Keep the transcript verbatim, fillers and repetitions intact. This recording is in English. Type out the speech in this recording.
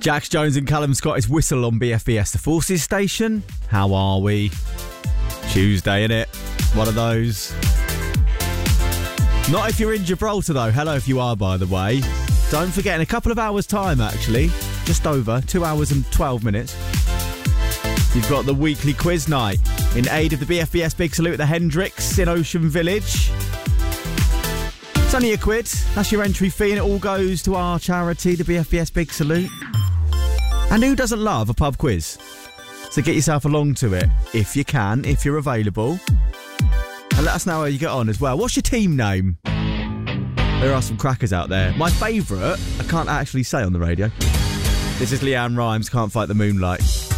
Jax Jones and Callum Scott is Whistle on B F B S, the Forces station. How are we? Tuesday, innit? One of those. Not if you're in Gibraltar, though. Hello if you are, by the way. Don't forget, in a couple of hours' time, actually, just over, two hours and twelve minutes, you've got the weekly quiz night in aid of the B F B S Big Salute at the Hendricks in Ocean Village. It's only a quid. That's your entry fee, and it all goes to our charity, the B F B S Big Salute. And who doesn't love a pub quiz? So get yourself along to it, if you can, if you're available. And let us know how you get on as well. What's your team name? There are some crackers out there. My favourite, I can't actually say on the radio. This is Leanne Rimes, Can't Fight the Moonlight.